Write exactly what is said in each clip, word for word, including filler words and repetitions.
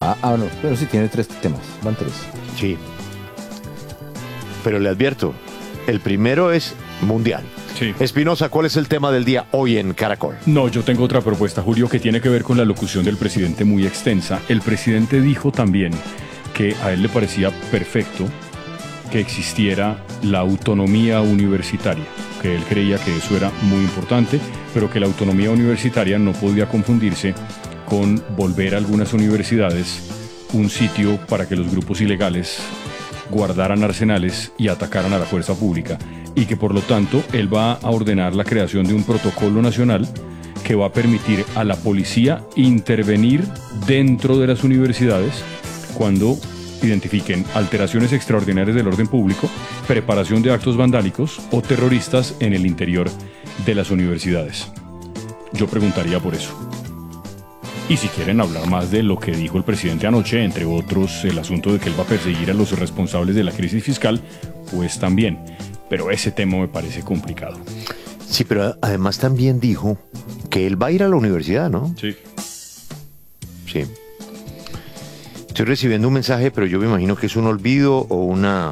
Ah, ah, no, pero sí tiene tres temas, van tres. Sí. Pero le advierto, el primero es mundial. Sí. Espinosa, ¿cuál es el tema del día hoy en Caracol? No, yo tengo otra propuesta, Julio, que tiene que ver con la locución del presidente muy extensa. El presidente dijo también que a él le parecía perfecto que existiera la autonomía universitaria, que él creía que eso era muy importante, pero que la autonomía universitaria no podía confundirse con volver a algunas universidades un sitio para que los grupos ilegales guardaran arsenales y atacaran a la fuerza pública, y que por lo tanto él va a ordenar la creación de un protocolo nacional que va a permitir a la policía intervenir dentro de las universidades cuando identifiquen alteraciones extraordinarias del orden público, preparación de actos vandálicos o terroristas en el interior de las universidades. Yo preguntaría por eso. Y si quieren hablar más de lo que dijo el presidente anoche, entre otros el asunto de que él va a perseguir a los responsables de la crisis fiscal, pues también. Pero ese tema me parece complicado. Sí, pero además también dijo que él va a ir a la universidad, ¿no? Sí. Sí. Estoy recibiendo un mensaje, pero yo me imagino que es un olvido o una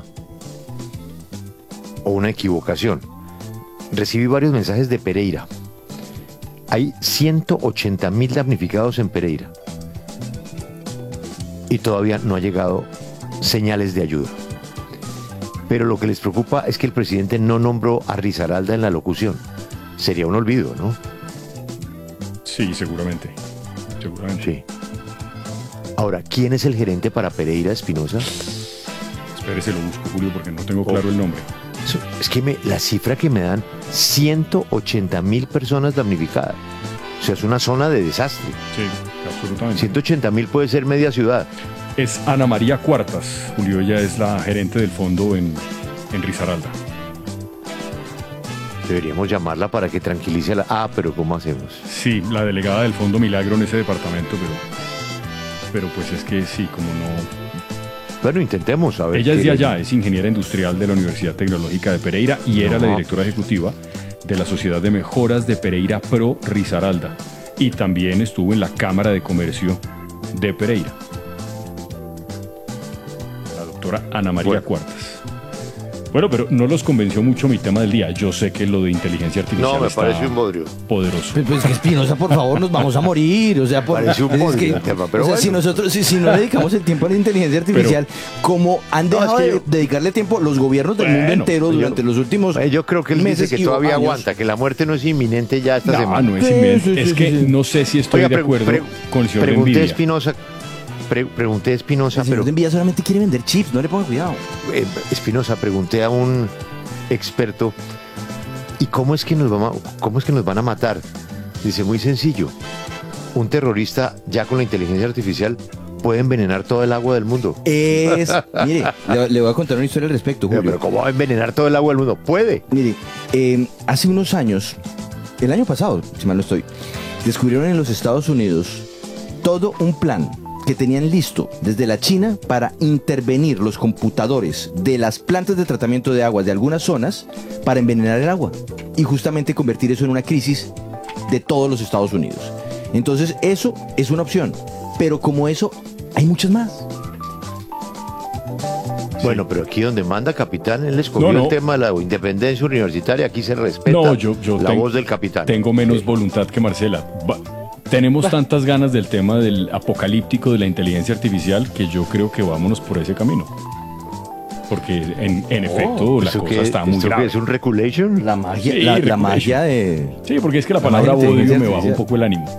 o una equivocación. Recibí varios mensajes de Pereira. Hay ciento ochenta mil damnificados en Pereira y todavía no ha llegado señales de ayuda. Pero lo que les preocupa es que el presidente no nombró a Risaralda en la locución. Sería un olvido, ¿no? Sí, seguramente. Seguramente. Sí. Ahora, ¿quién es el gerente para Pereira, Espinosa? Espérese, lo busco, Julio, porque no tengo claro el nombre. Es que me, la cifra que me dan, ciento ochenta mil personas damnificadas. O sea, es una zona de desastre. Sí, absolutamente. ciento ochenta mil puede ser media ciudad. Es Ana María Cuartas, Julio, ella es la gerente del fondo en, en Risaralda. Deberíamos llamarla para que tranquilice a la... Ah, pero ¿cómo hacemos? Sí, la delegada del Fondo Milagro en ese departamento, pero, pero pues es que sí, como no... Bueno, intentemos a ver. Ella es de qué- allá, es ingeniera industrial de la Universidad Tecnológica de Pereira y era No. la directora ejecutiva de la Sociedad de Mejoras de Pereira Pro Risaralda. Y también estuvo en la Cámara de Comercio de Pereira. La doctora Ana María Bueno. Cuartas. Bueno, pero no los convenció mucho mi tema del día. Yo sé que lo de inteligencia artificial No, me está parece un bodrio. poderoso. Pues, pues que Espinosa, por favor, nos vamos a morir. O sea, por, Parece un es molde que- el tema, pero o sea, bueno. si nosotros, si, si no le dedicamos el tiempo a la inteligencia artificial, como han No, es dejado que de yo- dedicarle tiempo los gobiernos del mundo Bueno, entero yo- durante los últimos Eh, Yo creo que él dice meses que y todavía años. aguanta, que la muerte no es inminente ya esta No, semana. no es Sí, inminente. sí, sí, Es sí, que sí. no sé si estoy Oiga, de pre- acuerdo pre- con el señor de pregunté a Envidia. Espinosa, pre- pregunté a Espinosa, El señor pero de Envía solamente quiere vender chips, no le ponga cuidado. eh, Espinosa, pregunté a un experto, ¿y cómo es que nos vamos, cómo es que nos van a matar? Dice, muy sencillo. Un terrorista ya con la inteligencia artificial puede envenenar todo el agua del mundo. Es, mire, le, le voy a contar una historia al respecto, Pero, Julio. pero ¿cómo va a envenenar todo el agua del mundo? Puede. Mire, eh, hace unos años, el año pasado, si mal no estoy, descubrieron en los Estados Unidos todo un plan que tenían listo desde la China para intervenir los computadores de las plantas de tratamiento de aguas de algunas zonas para envenenar el agua y justamente convertir eso en una crisis de todos los Estados Unidos. Entonces eso es una opción, pero como eso hay muchas más. Bueno, pero aquí donde manda capitán, él escogió No, no. el tema de la independencia universitaria, aquí se respeta No, yo, yo la tengo- voz del capitán. Tengo menos voluntad que Marcela. Va- tenemos tantas ganas del tema del apocalíptico de la inteligencia artificial que yo creo que vámonos por ese camino. Porque en, en efecto la ¿Eso cosa qué- está muy esto qué grave. es un regulation? La magia, Sí, la, la regulation. magia de... Sí, porque es que la La palabra magia de odio inteligencia me baja un artificial. poco el ánimo.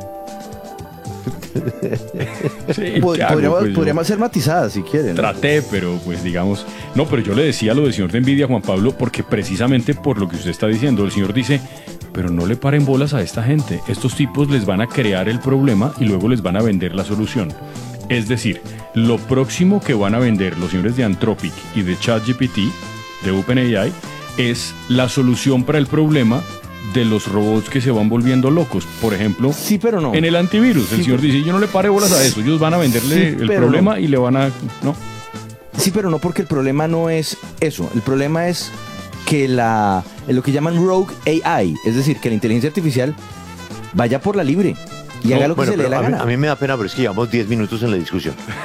Sí, Pod- ¿qué hago? podríamos, Pues yo podríamos ser matizadas si quieren. Traté, pero pues digamos... No, pero yo le decía lo del señor de Envidia, Juan Pablo, porque precisamente por lo que usted está diciendo, el señor dice, pero no le paren bolas a esta gente. Estos tipos les van a crear el problema y luego les van a vender la solución. Es decir, lo próximo que van a vender los señores de Anthropic y de ChatGPT, de OpenAI, es la solución para el problema de los robots que se van volviendo locos. Por ejemplo, Sí, pero no. en el antivirus, el Sí, señor pero- dice, yo no le pare bolas a eso, ellos van a venderle Sí, el pero problema no. y le van a... ¿no? Sí, pero no, porque el problema no es eso. El problema es que la lo que llaman rogue A I, es decir, que la inteligencia artificial vaya por la libre y No, haga lo que bueno, se le dé pero la a, mí, gana. a mí me da pena, pero es que llevamos diez minutos en la discusión.